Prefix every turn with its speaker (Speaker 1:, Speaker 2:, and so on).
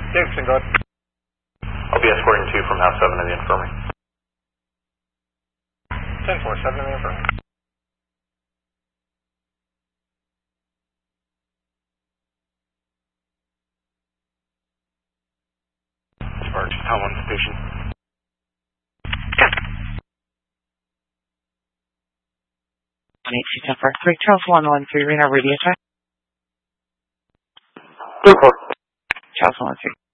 Speaker 1: Davidson, go ahead.
Speaker 2: I'll be escorting 2 from half 7 in the infirmary.
Speaker 1: 10-4, 7 in the infirmary.
Speaker 2: Sparks, how one's the patient?
Speaker 3: Good. 182-10-4, 3 Charles 113, radar radio check.
Speaker 2: 2-4.
Speaker 3: Charles 113.